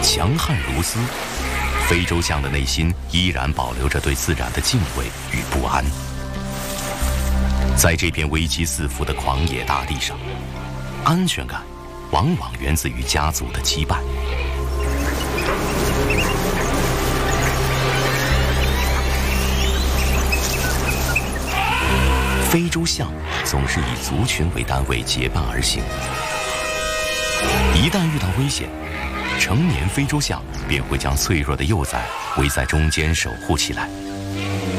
强悍如斯，非洲象的内心依然保留着对自然的敬畏与不安。在这片危机四伏的狂野大地上，安全感往往源自于家族的羁绊。非洲象总是以族群为单位结伴而行，一旦遇到危险，成年非洲象便会将脆弱的幼崽围在中间守护起来。